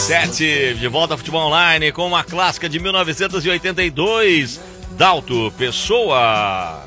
7, de volta ao Futebol Online com uma clássica de 1982, Dalto Pessoa.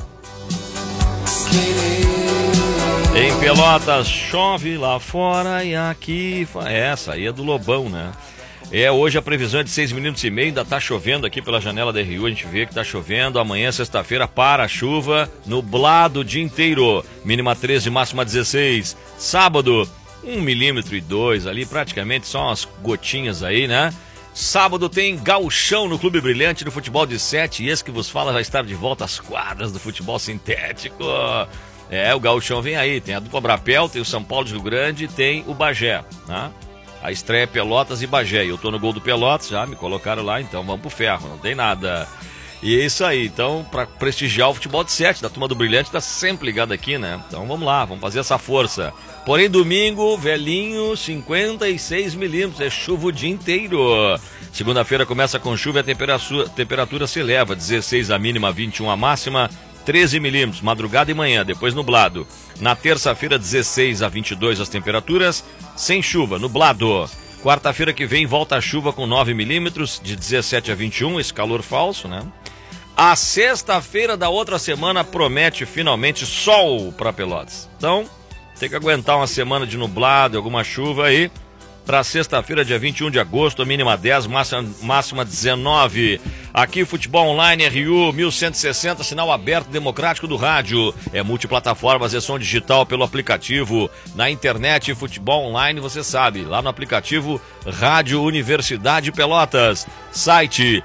Em Pelotas, chove lá fora e aqui... Essa aí é do Lobão, né? Hoje a previsão é de 6,5 mm, ainda tá chovendo aqui pela janela da RU, a gente vê que tá chovendo. Amanhã, sexta-feira, para a chuva, nublado o dia inteiro, mínima 13, máxima 16. Sábado, 1,2 mm ali, praticamente só umas gotinhas aí, né? Sábado tem gauchão no Clube Brilhante do Futebol de 7, e esse que vos fala vai estar de volta às quadras do futebol sintético. O gauchão vem aí, tem a dupla Brapel, tem o São Paulo de Rio Grande, tem o Bagé, né? A estreia é Pelotas e Bagé. Eu tô no gol do Pelotas, já me colocaram lá, então vamos pro ferro, não tem nada. E é isso aí, então, para prestigiar o futebol de 7, da turma do Brilhante, tá sempre ligado aqui, né? Então vamos lá, vamos fazer essa força. Porém, domingo, velhinho, 56 mm, é chuva o dia inteiro. Segunda-feira começa com chuva e a temperatura se eleva, 16 a mínima, 21 a máxima, 13 mm, madrugada e manhã, depois nublado. Na terça-feira, 16 a 22 as temperaturas, sem chuva, nublado. Quarta-feira que vem volta a chuva com 9 mm, de 17 a 21, esse calor falso, né? A sexta-feira da outra semana promete finalmente sol para Pelotas. Então, tem que aguentar uma semana de nublado, alguma chuva aí. Para sexta-feira, dia 21 de agosto, mínima 10, máxima 19. Aqui, Futebol Online, RU 1160, sinal aberto democrático do rádio. É multiplataformas, é som digital pelo aplicativo. Na internet, Futebol Online, você sabe, lá no aplicativo Rádio Universidade Pelotas. Site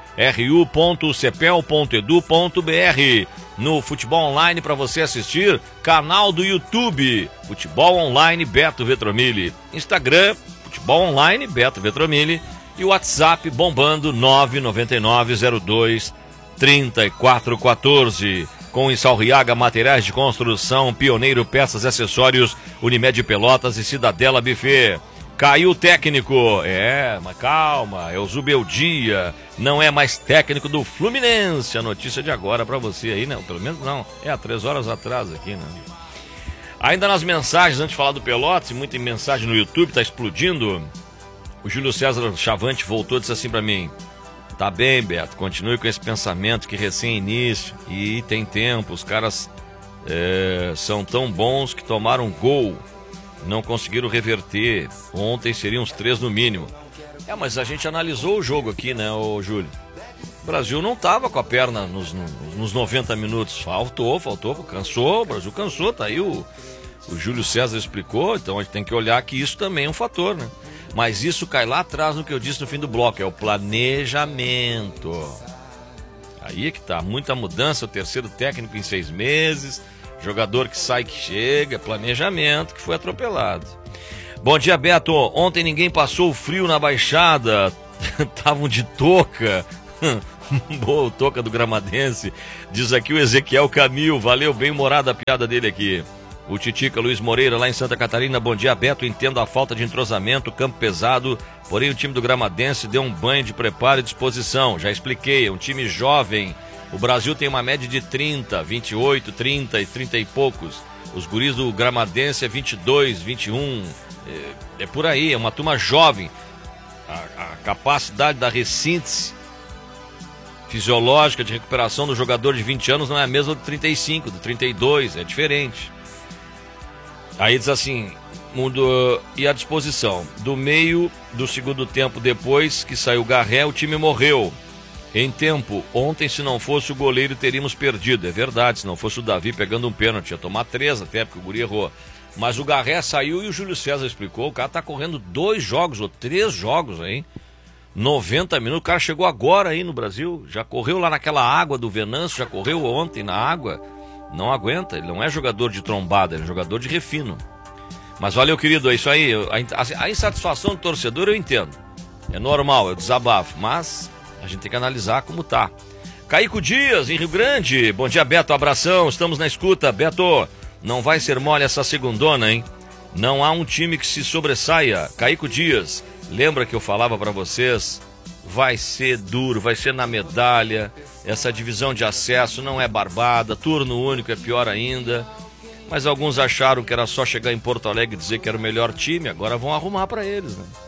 ru.cepel.edu.br. No Futebol Online, para você assistir, canal do YouTube, Futebol Online Beto Vetromilli. Instagram, Futebol Online, Beto Vetromilli, e o WhatsApp bombando 99902-3414. Com Insalriaga Materiais de Construção, Pioneiro Peças e Acessórios, Unimed Pelotas e Cidadela Buffet. Caiu o técnico, mas calma, é o Zubeldia, não é mais técnico do Fluminense. A notícia de agora para você aí, não, pelo menos não, há 3 horas atrás aqui, né? Ainda nas mensagens, antes de falar do Pelotas, muita mensagem no YouTube, tá explodindo. O Júlio César Chavante voltou e disse assim pra mim: tá bem, Beto, continue com esse pensamento que recém-início e tem tempo, os caras são tão bons que tomaram gol, não conseguiram reverter, ontem seriam uns 3 no mínimo. Mas a gente analisou o jogo aqui, né, ô Júlio? O Brasil não tava com a perna nos 90 minutos, faltou, cansou, o Brasil cansou, tá aí o Júlio César explicou, então a gente tem que olhar que isso também é um fator, né? Mas isso cai lá atrás no que eu disse no fim do bloco, é o planejamento. Aí é que tá, muita mudança, o terceiro técnico em 6 meses, jogador que sai, que chega, planejamento, que foi atropelado. Bom dia, Beto. Ontem ninguém passou frio na Baixada, estavam de touca. Boa, touca do Gramadense. Diz aqui o Ezequiel Camil, valeu, bem humorada a piada dele aqui. O Titica Luiz Moreira, lá em Santa Catarina, bom dia, Beto, entendo a falta de entrosamento, campo pesado, porém o time do Gramadense deu um banho de preparo e disposição, já expliquei, é um time jovem, o Brasil tem uma média de 30, 28, 30 e 30 e poucos, os guris do Gramadense é 22, 21, é por aí, é uma turma jovem, a capacidade da ressíntese fisiológica de recuperação do jogador de 20 anos não é a mesma do 35, do 32, é diferente. Aí diz assim, e a disposição, do meio do segundo tempo depois que saiu o Garré, o time morreu. Em tempo, ontem se não fosse o goleiro teríamos perdido, é verdade, se não fosse o Davi pegando um pênalti, ia tomar 3 até, porque o guri errou. Mas o Garré saiu e o Júlio César explicou, o cara tá correndo 2 jogos ou 3 jogos aí, 90 minutos, o cara chegou agora aí no Brasil, já correu lá naquela água do Venâncio, já correu ontem na água. Não aguenta, ele não é jogador de trombada, ele é jogador de refino. Mas valeu, querido, é isso aí. A insatisfação do torcedor eu entendo. É normal, é desabafo, mas a gente tem que analisar como tá. Caico Dias, em Rio Grande. Bom dia, Beto, abração, estamos na escuta. Beto, não vai ser mole essa segundona, hein? Não há um time que se sobressaia. Caico Dias, lembra que eu falava pra vocês? Vai ser duro, vai ser na medalha. Essa divisão de acesso não é barbada, turno único é pior ainda. Mas alguns acharam que era só chegar em Porto Alegre e dizer que era o melhor time, agora vão arrumar para eles, né?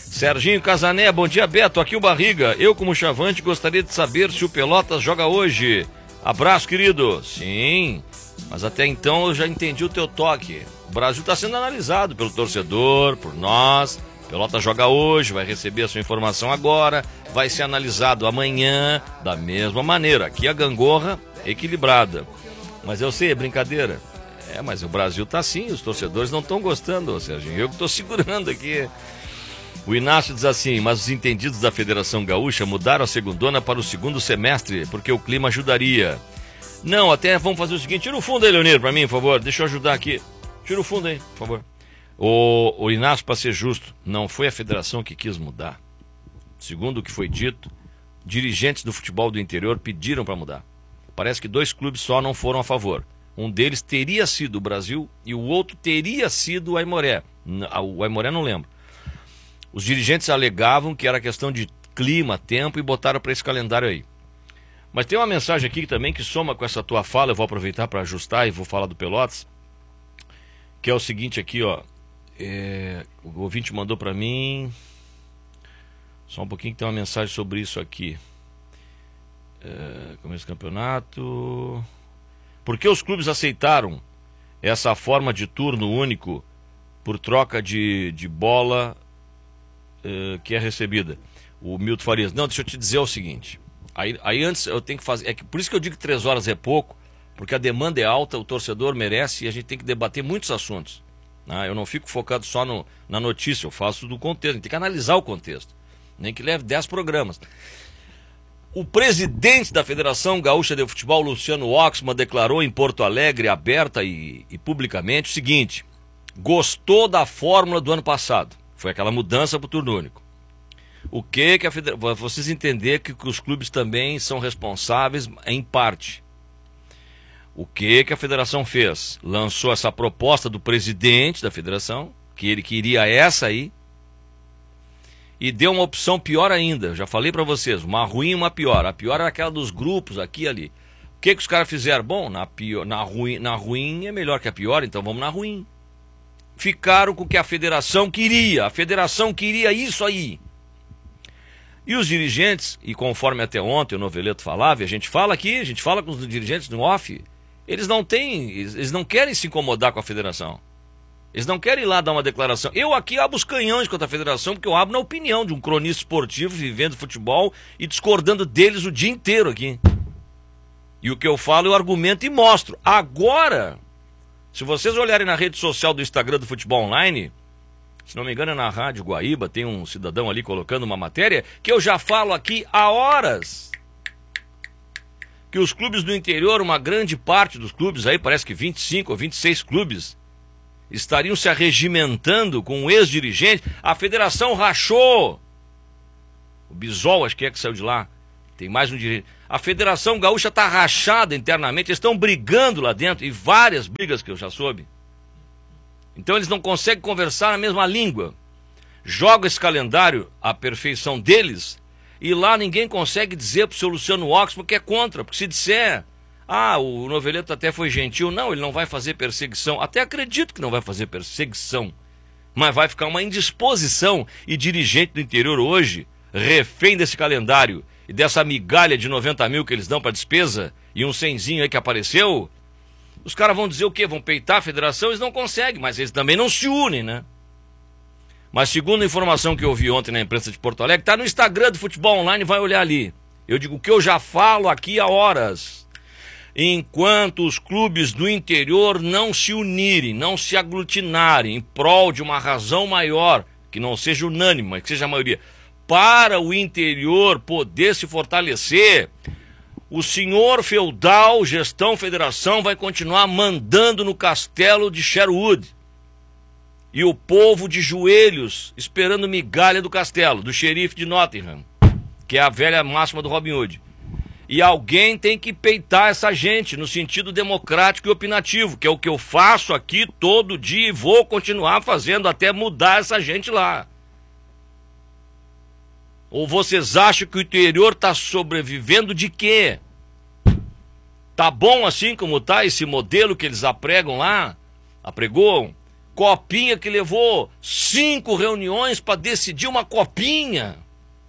Serginho Casané, bom dia, Beto, aqui o Barriga. Eu, como chavante, gostaria de saber se o Pelotas joga hoje. Abraço, querido. Sim, mas até então eu já entendi o teu toque. O Brasil está sendo analisado pelo torcedor, por nós. Pelotas joga hoje, vai receber a sua informação agora, vai ser analisado amanhã, da mesma maneira. Aqui a gangorra equilibrada. Mas eu sei, é brincadeira. Mas o Brasil tá assim, os torcedores não estão gostando, Serginho. Eu que estou segurando aqui. O Inácio diz assim, mas os entendidos da Federação Gaúcha mudaram a segundona para o segundo semestre, porque o clima ajudaria. Não, até vamos fazer o seguinte, tira o fundo aí, Leonir, para mim, por favor, deixa eu ajudar aqui. Tira o fundo aí, por favor. O Inácio, para ser justo, não foi a federação que quis mudar. Segundo o que foi dito, dirigentes do futebol do interior pediram para mudar. Parece que 2 clubes só não foram a favor. Um deles teria sido o Brasil e o outro teria sido o Aimoré. O Aimoré não lembro. Os dirigentes alegavam que era questão de clima, tempo e botaram para esse calendário aí. Mas tem uma mensagem aqui também que soma com essa tua fala, eu vou aproveitar para ajustar e vou falar do Pelotas, que é o seguinte aqui, ó. O ouvinte mandou para mim, só um pouquinho que tem uma mensagem sobre isso aqui. Começo do campeonato. Por que os clubes aceitaram essa forma de turno único por troca de bola que é recebida? O Milton Farias. Não, deixa eu te dizer o seguinte. Aí antes eu tenho que fazer. Por isso que eu digo que 3 horas é pouco, porque a demanda é alta, o torcedor merece e a gente tem que debater muitos assuntos. Eu não fico focado só na notícia, eu faço do contexto, a gente tem que analisar o contexto. Nem que leve 10 programas. O presidente da Federação Gaúcha de Futebol, Luciano Oxman, declarou em Porto Alegre, aberta e publicamente, o seguinte: gostou da fórmula do ano passado. Foi aquela mudança para o turno único. O que a Federação... Vocês entenderem que os clubes também são responsáveis em parte. O que a Federação fez? Lançou essa proposta do presidente da Federação, que ele queria essa aí, e deu uma opção pior ainda. Já falei para vocês, uma ruim e uma pior. A pior era aquela dos grupos, aqui e ali. O que os caras fizeram? Bom, na ruim é melhor que a pior, então vamos na ruim. Ficaram com o que a Federação queria. A Federação queria isso aí. E os dirigentes, e conforme até ontem o Noveleto falava, e a gente fala aqui, a gente fala com os dirigentes no off, eles não querem se incomodar com a Federação. Eles não querem ir lá dar uma declaração. Eu aqui abro os canhões contra a Federação, porque eu abro na opinião de um cronista esportivo vivendo futebol e discordando deles o dia inteiro aqui. E o que eu falo, eu argumento e mostro. Agora, se vocês olharem na rede social do Instagram do Futebol Online, se não me engano é na Rádio Guaíba, tem um cidadão ali colocando uma matéria, que eu já falo aqui há horas. Que os clubes do interior, uma grande parte dos clubes aí, parece que 25 ou 26 clubes, estariam se arregimentando com um ex-dirigente. A Federação rachou. O Bisol, acho que é que saiu de lá. Tem mais um dirigente. A Federação Gaúcha está rachada internamente. Eles estão brigando lá dentro. E várias brigas que eu já soube. Então eles não conseguem conversar na mesma língua. Joga esse calendário à perfeição deles. E lá ninguém consegue dizer para o seu Luciano Oxman que é contra. Porque se disser... o Noveleto até foi gentil. Não, ele não vai fazer perseguição. Até acredito que não vai fazer perseguição. Mas vai ficar uma indisposição. E dirigente do interior hoje, refém desse calendário e dessa migalha de 90 mil que eles dão para despesa, e um cenzinho aí que apareceu, os caras vão dizer o quê? Vão peitar a Federação? Eles não conseguem, mas eles também não se unem, né? Mas segundo a informação que eu vi ontem na imprensa de Porto Alegre, tá no Instagram do Futebol Online, vai olhar ali. Eu digo o que eu já falo aqui há horas. Enquanto os clubes do interior não se unirem, não se aglutinarem em prol de uma razão maior, que não seja unânime, mas que seja a maioria, para o interior poder se fortalecer, o senhor feudal, gestão, federação, vai continuar mandando no castelo de Sherwood. E o povo de joelhos, esperando migalha do castelo, do xerife de Nottingham, que é a velha máxima do Robin Hood. E alguém tem que peitar essa gente no sentido democrático e opinativo, que é o que eu faço aqui todo dia e vou continuar fazendo até mudar essa gente lá. Ou vocês acham que o interior está sobrevivendo de quê? Tá bom assim como tá esse modelo que eles apregam lá? Apregoam? Copinha que levou 5 reuniões para decidir uma copinha.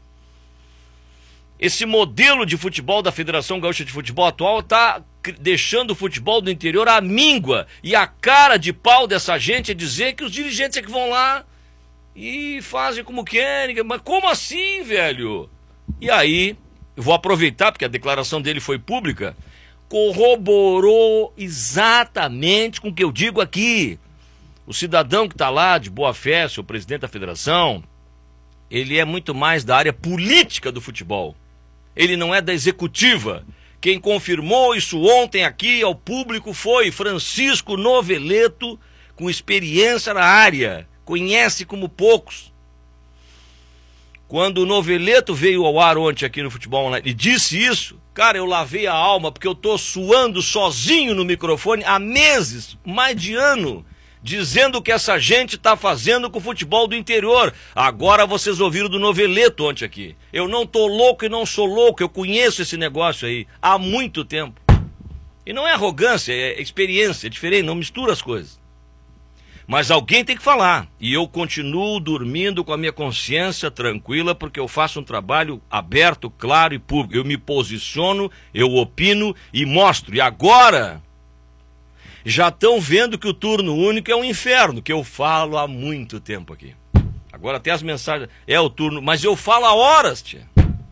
Esse modelo de futebol da Federação Gaúcha de Futebol atual está deixando o futebol do interior à míngua. E a cara de pau dessa gente é dizer que os dirigentes é que vão lá e fazem como querem. Mas como assim, velho? E aí, eu vou aproveitar, porque a declaração dele foi pública, corroborou exatamente com o que eu digo aqui. O cidadão que está lá, de boa fé, o presidente da federação, ele é muito mais da área política do futebol. Ele não é da executiva. Quem confirmou isso ontem aqui ao público foi Francisco Noveleto, com experiência na área, conhece como poucos. Quando o Noveleto veio ao ar ontem aqui no Futebol Online e disse isso, cara, eu lavei a alma, porque eu tô suando sozinho no microfone há meses, mais de ano, dizendo o que essa gente tá fazendo com o futebol do interior. Agora vocês ouviram do Noveleto ontem aqui. Eu não tô louco e não sou louco, eu conheço esse negócio aí há muito tempo. E não é arrogância, é experiência, é diferente, não mistura as coisas. Mas alguém tem que falar. E eu continuo dormindo com a minha consciência tranquila, porque eu faço um trabalho aberto, claro e público. Eu me posiciono, eu opino e mostro. E agora já estão vendo que o turno único é um inferno, que eu falo há muito tempo aqui. Agora até as mensagens, é o turno, mas eu falo há horas, tia.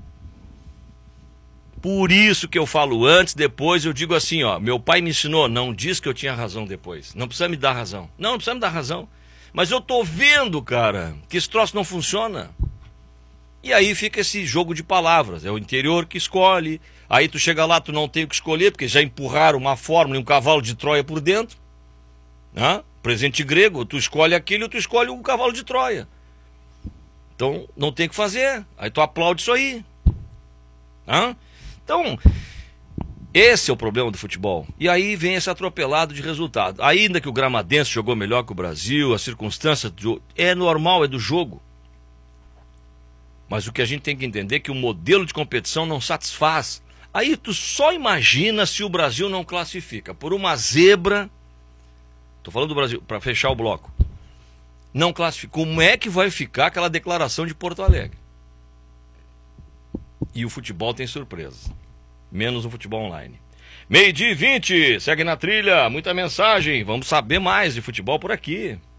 Por isso que eu falo antes, depois eu digo assim, ó, meu pai me ensinou, não diz que eu tinha razão depois, não precisa me dar razão. Não precisa me dar razão. Mas eu tô vendo, cara, que esse troço não funciona. E aí fica esse jogo de palavras, é o interior que escolhe, aí tu chega lá, tu não tem o que escolher, porque já empurraram uma fórmula e um cavalo de Troia por dentro. Né? Presente grego, tu escolhe aquele ou tu escolhe um cavalo de Troia. Então não tem o que fazer, aí tu aplaude isso aí. Né? Então, esse é o problema do futebol. E aí vem esse atropelado de resultado. Ainda que o Gramadense jogou melhor que o Brasil, as circunstâncias é normal, é do jogo. Mas o que a gente tem que entender é que o modelo de competição não satisfaz. Aí tu só imagina se o Brasil não classifica. Por uma zebra, tô falando do Brasil, para fechar o bloco, não classifica. Como é que vai ficar aquela declaração de Porto Alegre? E o futebol tem surpresa. Menos o futebol online. 12:20, segue na trilha, muita mensagem. Vamos saber mais de futebol por aqui.